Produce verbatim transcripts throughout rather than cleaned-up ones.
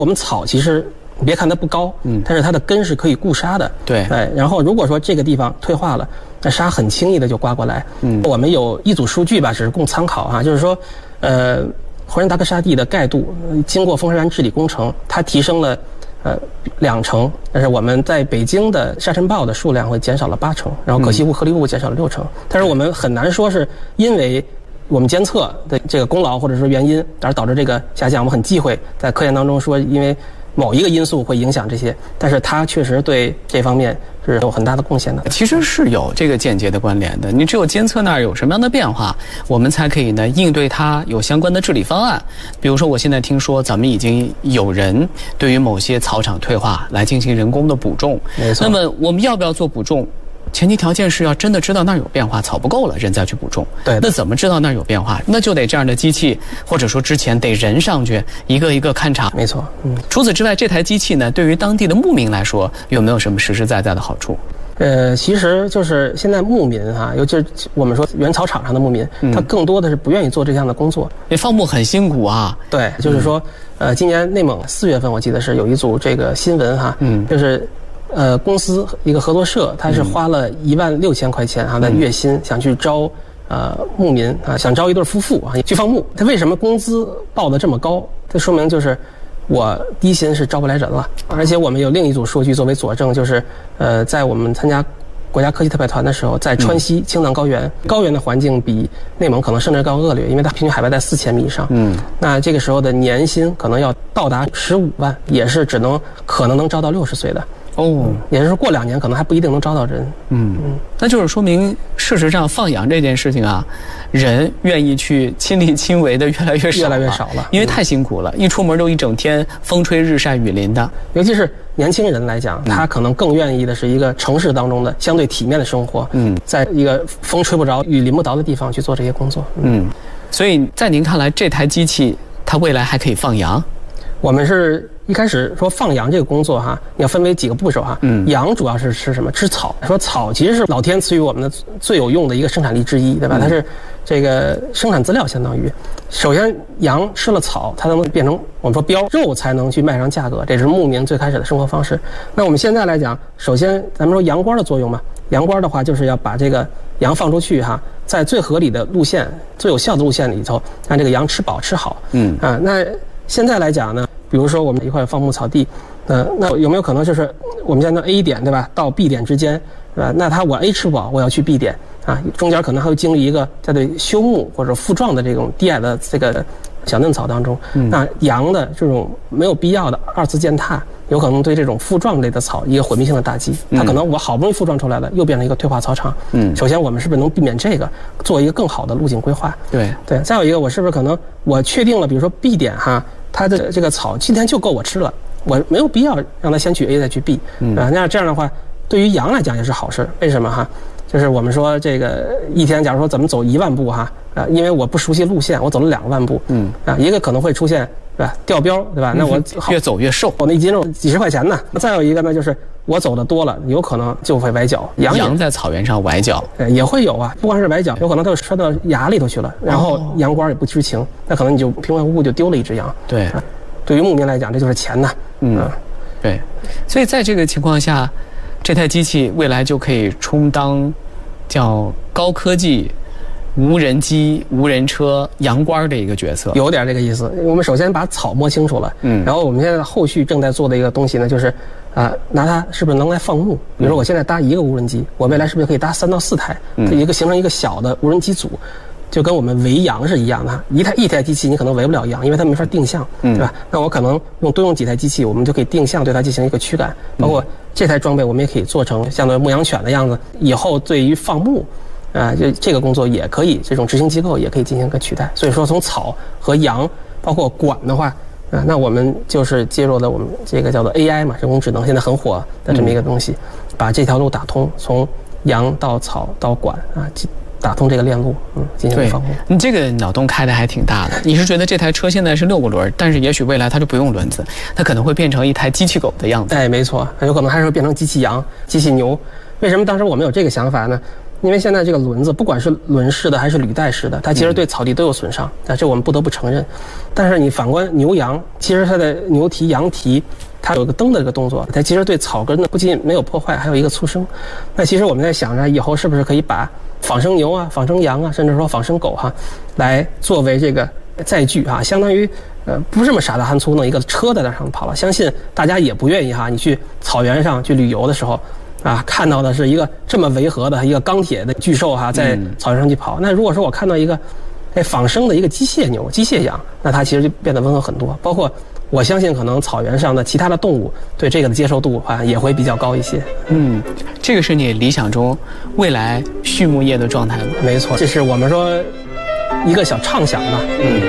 我们草其实你别看它不高，嗯，但是它的根是可以固沙的， 对， 哎，然后如果说这个地方退化了，那沙很轻易的就刮过来。嗯，我们有一组数据吧，只是供参考啊，就是说，呃，火山达克沙地的盖度经过风沙山治理工程，它提升了呃两成，但是我们在北京的沙尘暴的数量会减少了八成，然后可惜物颗粒物减少了六成，但是我们很难说是因为我们监测的这个功劳或者说原因而导致这个下降，我们很忌讳在科研当中说因为某一个因素会影响这些，但是它确实对这方面是有很大的贡献的。 其实是有这个间接的关联的，你只有监测那儿有什么样的变化，我们才可以呢应对它有相关的治理方案。比如说我现在听说咱们已经有人对于某些草场退化来进行人工的补种， 没错。 那么我们要不要做补种？前提条件是要真的知道那儿有变化，草不够了，人再去补种。 对， 那怎么知道那儿有变化？那就得这样的机器，或者说之前得人上去一个一个勘察。 没错，嗯。 除此之外，这台机器呢，对于当地的牧民来说，有没有什么实实在在的好处？ 呃，其实就是现在牧民哈、啊，尤其是我们说原草场上的牧民，嗯、他更多的是不愿意做这样的工作。 因为放牧很辛苦啊。 对，就是说，嗯、呃，今年内蒙四月份，我记得是有一组这个新闻哈，嗯，就是。呃，公司一个合作社，他是花了一万六千块钱啊的月薪，想去招呃牧民啊，想招一对夫妇啊去放牧。他为什么工资报的这么高？这说明就是我低薪是招不来人了。而且我们有另一组数据作为佐证，就是呃，在我们参加国家科技特派团的时候，在川西青藏高原，高原的环境比内蒙可能甚至更恶劣，因为它平均海拔在四千米以上。嗯，那这个时候的年薪可能要到达十五万，也是只能可能能招到六十岁的。哦，也就是说过两年可能还不一定能招到人。嗯嗯， 那就是说明事实上放羊这件事情啊，人愿意去亲力亲为的越来越少了， 越来越少了， 因为太辛苦了，嗯、一出门都一整天风吹日晒雨淋的。 尤其是年轻人来讲，他可能更愿意的是一个城市当中的相对体面的生活。嗯，在一个风吹不着、雨淋不着的地方去做这些工作。 嗯，所以在您看来，这台机器它未来还可以放羊？ 我们是一开始说放羊这个工作哈，要分为几个步骤哈。嗯，羊主要是吃什么？吃草。说草其实是老天赐予我们的最有用的一个生产力之一，对吧？它是这个生产资料，相当于。首先，羊吃了草，它能变成我们说膘，肉才能去卖上价格，这是牧民最开始的生活方式。那我们现在来讲，首先咱们说羊倌的作用嘛，羊倌的话就是要把这个羊放出去哈，在最合理的路线、最有效的路线里头，让这个羊吃饱吃好。嗯啊，那现在来讲呢，比如说我们一块放牧草地，呃，那有没有可能就是我们现在 A 点对吧，到 B 点之间，对吧？那它我 A 吃不饱，我要去 B 点啊，中间可能还会经历一个在对休牧或者复壮的这种低矮的这个小嫩草当中，嗯、那羊的这种没有必要的二次践踏，有可能对这种复壮类的草一个毁灭性的打击。它可能我好不容易复壮出来的，又变成一个退化草场。嗯，首先我们是不是能避免这个，做一个更好的路径规划？对对，再有一个，我是不是可能我确定了，比如说 B 点哈。它的这个草今天就够我吃了，我没有必要让它先去 A 再去 B， 嗯、啊，那这样的话，对于羊来讲也是好事。为什么哈？就是我们说这个一天，假如说怎么走一万步哈，啊，因为我不熟悉路线，我走了两万步，嗯，啊，一个可能会出现对吧掉膘，对吧？那我越走越瘦， 我那一斤肉几十块钱呢。再有一个呢，就是我走的多了，有可能就会崴脚。 羊羊在草原上崴脚， 也会有啊，不光是崴脚，有可能它就摔到牙里头去了，然后羊倌也不知情，那可能你就平白无故就丢了一只羊。 对。 啊，对于牧民来讲，这就是钱呐。嗯，啊、 对，所以在这个情况下，这台机器未来就可以充当叫高科技无人机、无人车、羊倌的一个角色， 有点这个意思。我们首先把草摸清楚了，嗯，然后我们现在后续正在做的一个东西呢，就是啊、呃，拿它是不是能来放牧？比如说我现在搭一个无人机，我未来是不是可以搭三到四台，嗯、一个形成一个小的无人机组？就跟我们围羊是一样的，一台一台机器你可能围不了羊，因为它没法定向，对吧？嗯、那我可能用多用几台机器，我们就可以定向对它进行一个驱赶。包括这台装备，我们也可以做成像牧羊犬的样子。以后对于放牧，啊、呃，就这个工作也可以，这种执行机构也可以进行一个取代。所以说，从草和羊，包括管的话，啊、呃，那我们就是接入了我们这个叫做 A I 嘛，人工智能现在很火的这么一个东西，嗯、把这条路打通，从羊到草到管啊。打通这个链路，嗯，进行放牧。 你这个脑洞开的还挺大的。你是觉得这台车现在是六个轮，但是也许未来它就不用轮子，它可能会变成一台机器狗的样子。 哎，没错，有可能还是会变成机器羊、机器牛。为什么当时我们有这个想法呢？ 因为现在这个轮子，不管是轮式的还是履带式的，它其实对草地都有损伤，但这我们不得不承认。但是你反观牛羊，其实它的牛蹄、羊蹄，它有个蹬的这个动作，它其实对草根呢不仅没有破坏，还有一个促生。那其实我们在想着以后是不是可以把仿生牛啊、仿生羊啊，甚至说仿生狗哈、啊，来作为这个载具啊，相当于呃不这么傻大憨粗弄一个车在那上跑了。相信大家也不愿意哈，你去草原上去旅游的时候。啊，看到的是一个这么违和的一个钢铁的巨兽哈、啊，在草原上去跑。那如果说我看到一个，哎，仿生的一个机械牛、机械羊，那它其实就变得温和很多。包括我相信，可能草原上的其他的动物对这个的接受度啊也会比较高一些。 嗯，这个是你理想中未来畜牧业的状态吗？ 没错，这是我们说一个小畅想吧。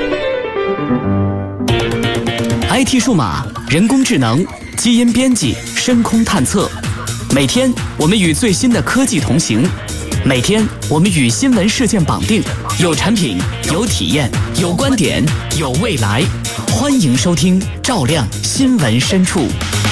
嗯 ，I T 数码、人工智能、基因编辑、深空探测。每天我们与最新的科技同行，每天我们与新闻事件绑定，有产品，有体验，有观点，有未来。欢迎收听《照亮新闻深处》。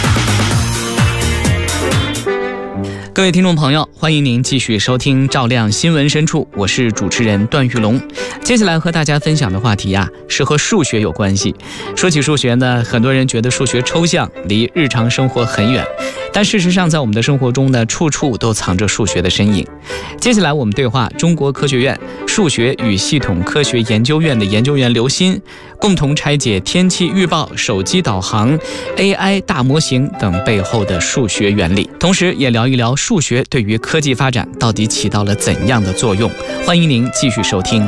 各位听众朋友，欢迎您继续收听《照亮新闻深处》，我是主持人段玉龙。接下来和大家分享的话题啊，是和数学有关系。说起数学呢，很多人觉得数学抽象，离日常生活很远。但事实上，在我们的生活中呢，处处都藏着数学的身影。接下来我们对话中国科学院数学与系统科学研究院的研究员刘鑫，共同拆解天气预报、手机导航、A I 大模型等背后的数学原理，同时也聊一聊数学对于科技发展到底起到了怎样的作用。欢迎您继续收听。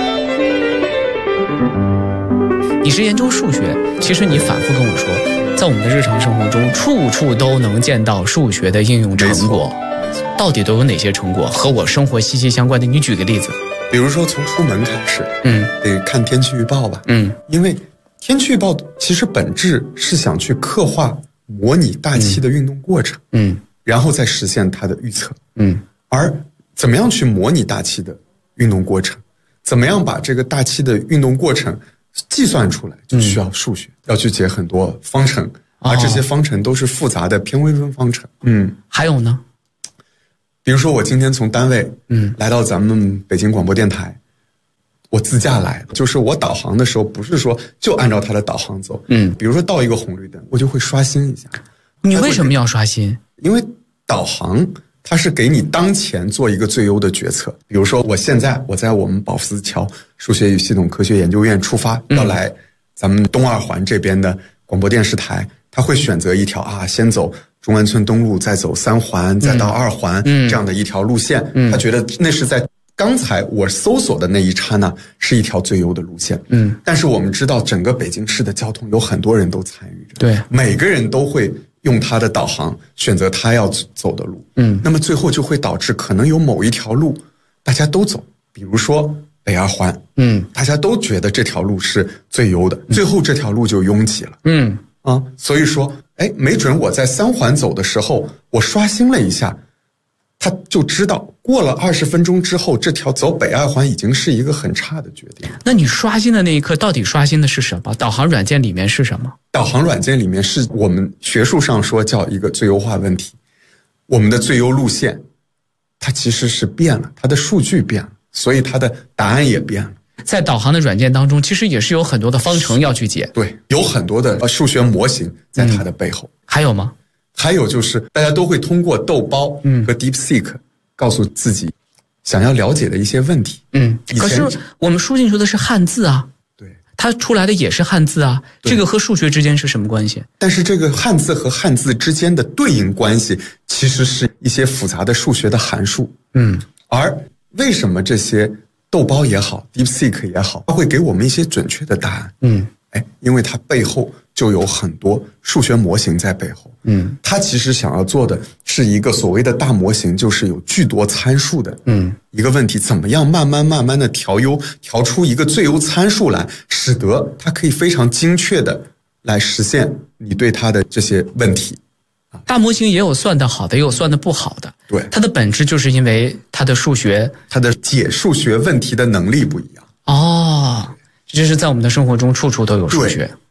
你是研究数学，其实你反复跟我说，在我们的日常生活中，处处都能见到数学的应用成果。到底都有哪些成果和我生活息息相关的？你举个例子。 比如说从出门开始，嗯，得看天气预报吧， 嗯， 因为天气预报其实本质是想去刻画、模拟大气的运动过程， 嗯， 然后再实现它的预测， 嗯， 而怎么样去模拟大气的运动过程，怎么样把这个大气的运动过程计算出来，就需要数学，嗯、要去解很多方程，而这些方程都是复杂的偏微分方程，嗯， 还有呢？ 比如说我今天从单位嗯来到咱们北京广播电台，我自驾来，就是我导航的时候不是说就按照它的导航走， 嗯， 比如说到一个红绿灯，我就会刷新一下。 你为什么要刷新？ 因为导航它是给你当前做一个最优的决策。比如说我现在我在我们宝福桥数学与系统科学研究院出发， 嗯、 要来咱们东二环这边的广播电视台，他会选择一条啊，先走中关村东路，再走三环，再到二环、 嗯、 这样的一条路线、 嗯、 他觉得那是在刚才我搜索的那一刹那是一条最优的路线。 嗯， 但是我们知道整个北京市的交通有很多人都参与着， 对， 每个人都会用他的导航选择他要走的路。 嗯， 那么最后就会导致可能有某一条路大家都走，比如说北二环， 嗯， 大家都觉得这条路是最优的，最后这条路就拥挤了。 嗯啊，所以说，哎，没准我在三环走的时候，我刷新了一下，他就知道过了二十分钟之后，这条走北二环已经是一个很差的决定。 那你刷新的那一刻，到底刷新的是什么？导航软件里面是什么？ 导航软件里面是我们学术上说叫一个最优化问题，我们的最优路线，它其实是变了，它的数据变了，所以它的答案也变了。 在导航的软件当中，其实也是有很多的方程要去解， 对，有很多的数学模型在它的背后。 嗯、还有吗？ 还有就是大家都会通过豆包和 DeepSeek 告诉自己想要了解的一些问题。 嗯，可是我们输进去的是汉字啊， 对， 它出来的也是汉字啊，这个和数学之间是什么关系？ 但是这个汉字和汉字之间的对应关系，其实是一些复杂的数学的函数。 嗯， 而为什么这些豆包也好 ，DeepSeek 也好，它会给我们一些准确的答案。 嗯， 哎，因为它背后就有很多数学模型在背后。 嗯， 它其实想要做的是一个所谓的大模型，就是有巨多参数的。 嗯， 一个问题，怎么样慢慢慢慢的调优，调出一个最优参数来，使得它可以非常精确的来实现你对它的这些问题。 大模型也有算得好的，也有算得不好的。 对， 它的本质就是因为它的数学， 它的解数学问题的能力不一样。 哦，这就是在我们的生活中处处都有数学。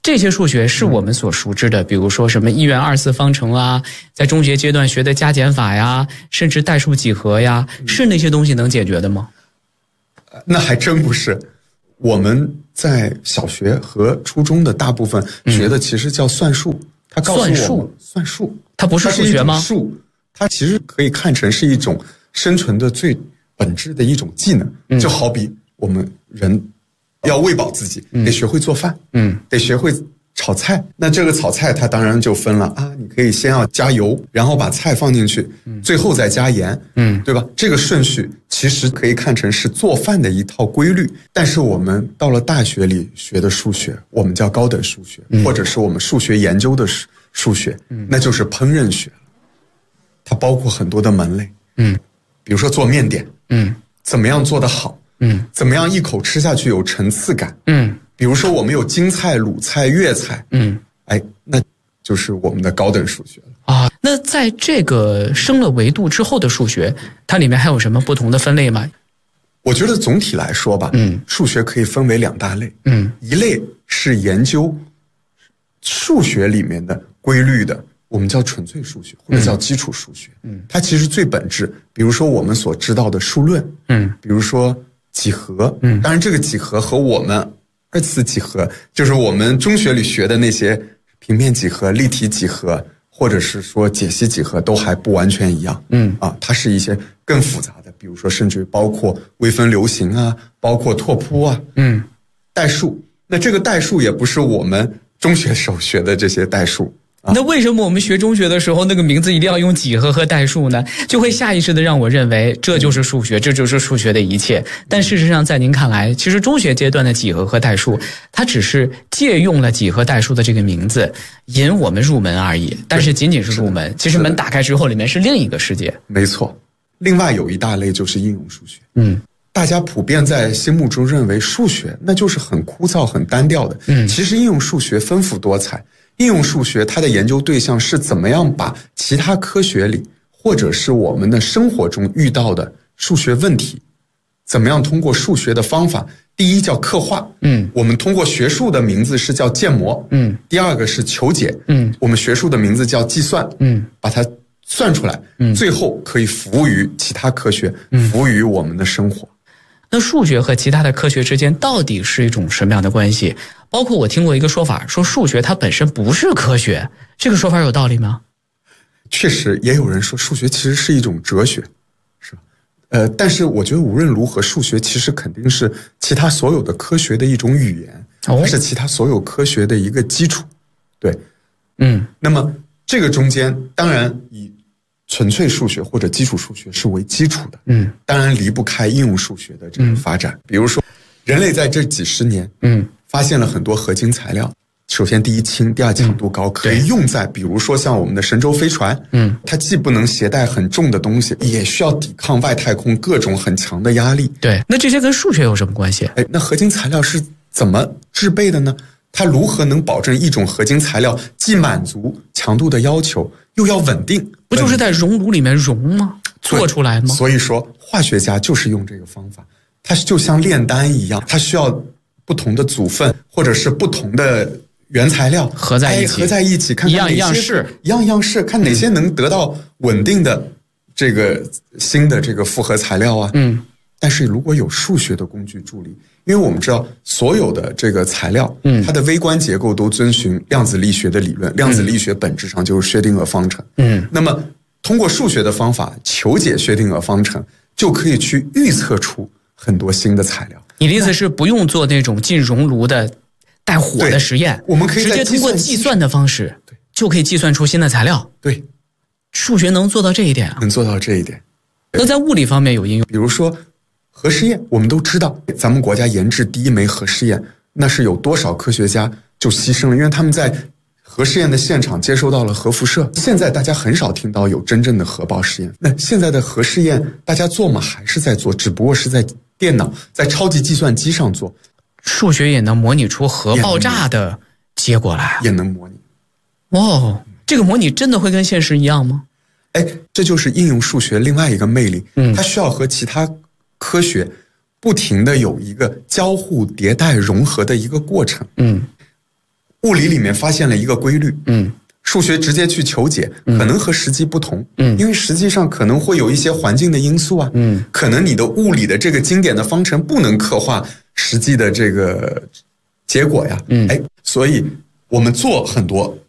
这些数学是我们所熟知的，比如说什么一元二次方程啊，在中学阶段学的加减法呀，甚至代数几何呀，是那些东西能解决的吗？ 那还真不是。我们在小学和初中的大部分学的其实叫算术，嗯、它告诉我们算术， 算术， 它不是数学吗？ 数，它其实可以看成是一种生存的最本质的一种技能，嗯、就好比我们人要喂饱自己，嗯、得学会做饭，嗯，得学会炒菜。那这个炒菜它当然就分了啊，你可以先要加油，然后把菜放进去，嗯、最后再加盐，嗯，对吧？这个顺序其实可以看成是做饭的一套规律。但是我们到了大学里学的数学，我们叫高等数学，嗯、或者是我们数学研究的数学，嗯、那就是烹饪学，它包括很多的门类，嗯，比如说做面点，嗯，怎么样做得好，嗯，怎么样一口吃下去有层次感，嗯。比如说我们有京菜、鲁菜、粤菜，嗯，哎，那就是我们的高等数学了啊。那在这个升了维度之后的数学，它里面还有什么不同的分类吗？ 我觉得总体来说吧，嗯，数学可以分为两大类，嗯，一类是研究数学里面的规律的，我们叫纯粹数学或者叫基础数学，嗯，它其实最本质，比如说我们所知道的数论，嗯，比如说几何，嗯，当然这个几何和我们二次几何就是我们中学里学的那些平面几何、立体几何，或者是说解析几何都还不完全一样。嗯啊，它是一些更复杂的，比如说甚至包括微分流形啊，包括拓扑啊，嗯，代数。那这个代数也不是我们中学时候学的这些代数。 那为什么我们学中学的时候那个名字一定要用几何和代数呢？就会下意识的让我认为这就是数学，这就是数学的一切。但事实上在您看来，其实中学阶段的几何和代数它只是借用了几何代数的这个名字引我们入门而已，但是仅仅是入门，其实门打开之后里面是另一个世界。 没错。另外有一大类就是应用数学。嗯，大家普遍在心目中认为数学那就是很枯燥很单调的。嗯，其实应用数学丰富多彩。应用数学它的研究对象是怎么样把其他科学里或者是我们的生活中遇到的数学问题，怎么样通过数学的方法，第一叫刻画，嗯，我们通过学术的名字是叫建模，嗯，第二个是求解，嗯，我们学术的名字叫计算，嗯，把它算出来，嗯，最后可以服务于其他科学，服务于我们的生活。 那数学和其他的科学之间到底是一种什么样的关系？包括我听过一个说法，说数学它本身不是科学，这个说法有道理吗？ 确实，也有人说数学其实是一种哲学，是吧？呃，但是我觉得无论如何，数学其实肯定是其他所有的科学的一种语言，它是其他所有科学的一个基础。对，嗯。那么这个中间，当然以纯粹数学或者基础数学是为基础的，嗯，当然离不开应用数学的这个发展。嗯、比如说，人类在这几十年，嗯，发现了很多合金材料。首先，第一轻，第二强度高，嗯、可以用在比如说像我们的神舟飞船，嗯，它既不能携带很重的东西，也需要抵抗外太空各种很强的压力。 对，那这些跟数学有什么关系？ 哎，那合金材料是怎么制备的呢？它如何能保证一种合金材料既满足强度的要求，又要稳定？ 不就是在熔炉里面熔吗？做出来吗？ 所以说，化学家就是用这个方法，它就像炼丹一样，它需要不同的组分或者是不同的原材料合在一起， 合在一起，看看一样一样试， 一样一样试，看哪些能得到稳定的这个新的这个复合材料啊。嗯。但是如果有数学的工具助力，因为我们知道所有的这个材料，嗯，它的微观结构都遵循量子力学的理论，量子力学本质上就是薛定谔方程。嗯，那么通过数学的方法求解薛定谔方程，就可以去预测出很多新的材料。 你的意思是不用做那种进熔炉的带火的实验， 我们可以直接通过计算的方式，对，就可以计算出新的材料。 对， 数学能做到这一点啊？ 能做到这一点。 那在物理方面有应用， 比如说核试验，我们都知道，咱们国家研制第一枚核试验，那是有多少科学家就牺牲了，因为他们在核试验的现场接收到了核辐射。现在大家很少听到有真正的核爆试验。那现在的核试验大家做吗？还是在做，只不过是在电脑、在超级计算机上做。 数学也能模拟出核爆炸的结果来， 也能模拟。 哇，这个模拟真的会跟现实一样吗？ 哎，这就是应用数学另外一个魅力。嗯，它需要和其他科学不停的有一个交互迭代融合的一个过程。嗯， 物理里面发现了一个规律，嗯，数学直接去求解，可能和实际不同，嗯，因为实际上可能会有一些环境的因素啊，嗯，可能你的物理的这个经典的方程不能刻画实际的这个结果呀，嗯，哎，所以我们做很多